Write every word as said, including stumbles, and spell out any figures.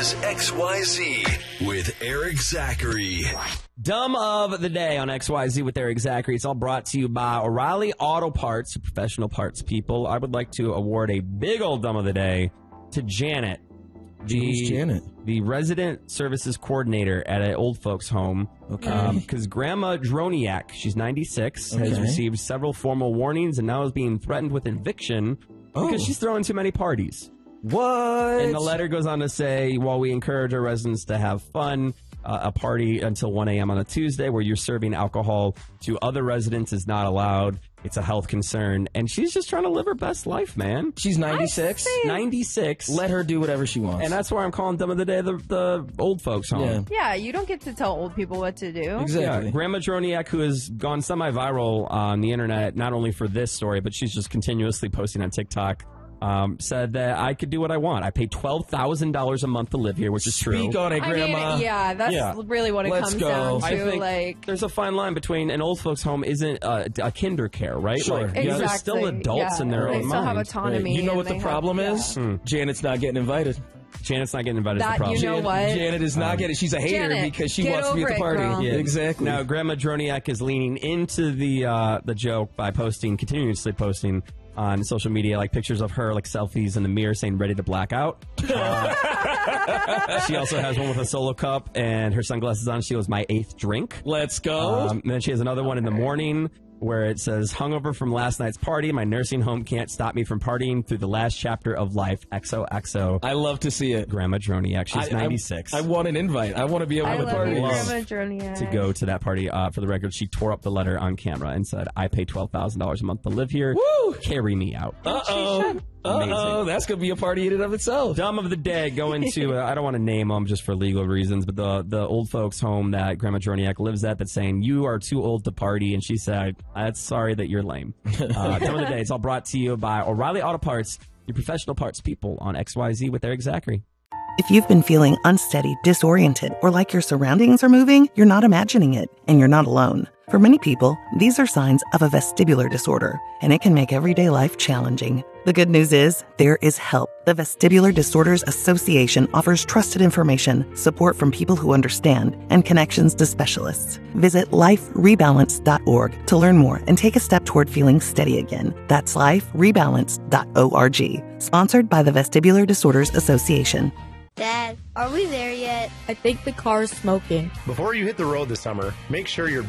is X Y Z with Eric Zachary. Dumb of the day on X Y Z with Eric Zachary. It's all brought to you by O'Reilly Auto Parts, professional parts people. I would like to award a big old dumb of the day to Janet. The, Who's Janet? The resident services coordinator at an old folks home. Okay. Because um, Grandma Droniak, she's ninety-six, Okay. has received several formal warnings and now is being threatened with eviction Oh. because she's throwing too many parties. What? And the letter goes on to say, while we encourage our residents to have fun, uh, a party until one a.m. on a Tuesday where you're serving alcohol to other residents is not allowed. It's a health concern. And she's just trying to live her best life, man. She's ninety-six? ninety-six. Let her do whatever she wants. And that's why I'm calling Dumb of the Day the, the old folks home. Yeah. Yeah, you don't get to tell old people what to do. Exactly. Yeah, Grandma Droniak, who has gone semi-viral on the internet, not only for this story, but she's just continuously posting on TikTok, um, said that I could do what I want. I pay twelve thousand dollars a month to live here, which is true. Speak on it, I Grandma. mean, yeah, that's Yeah. really what it Let's comes go. down to. I think like, there's a fine line between an old folks home isn't a, a kinder care, right? Sure. Like, these are Exactly. still adults Yeah. in their They own still have mind. autonomy. You know and what the they have- problem yeah. is? Hmm. Janet's not getting invited. Janet's not getting invited That- is the problem. you know Janet, what? Janet is not Um, getting. She's a hater Janet, because she get wants to be at over the it, party. girl. Yeah, exactly. Now, Grandma Droniak is leaning into the uh, the joke by posting, continuously posting on social media, like pictures of her, like selfies in the mirror saying ready to black out. Uh, she also has one with a solo cup and her sunglasses on. She was my eighth drink. Let's go. Um, and then she has another one in the morning where it says, hungover from last night's party. My nursing home can't stop me from partying through the last chapter of life. X O X O. I love to see it. Grandma Droniak. She's I- I- ninety-six. I, want an invite. I want to be able I to love party. you, love Grandma Droniak. to go to that party. Uh, for the record, she tore up the letter on camera and said, I pay twelve thousand dollars a month to live here. Woo! Carry me out. Uh oh. Uh oh. Amazing. That's gonna be a party in and of itself. Dumb of the day going to, uh, I don't want to name them just for legal reasons, but the the old folks home that Grandma Droniak lives at that's saying, you are too old to party. And she said, I'm sorry that you're lame. Uh, Dumb of the day. It's all brought to you by O'Reilly Auto Parts, your professional parts people on X Y Z with Eric Zachary. If you've been feeling unsteady, disoriented, or like your surroundings are moving, you're not imagining it, and you're not alone. For many people, these are signs of a vestibular disorder, and it can make everyday life challenging. The good news is, there is help. The Vestibular Disorders Association offers trusted information, support from people who understand, and connections to specialists. Visit life rebalance dot org to learn more and take a step toward feeling steady again. That's life rebalance dot org. Sponsored by the Vestibular Disorders Association. Dad, are we there yet? I think the car's smoking. Before you hit the road this summer, make sure you're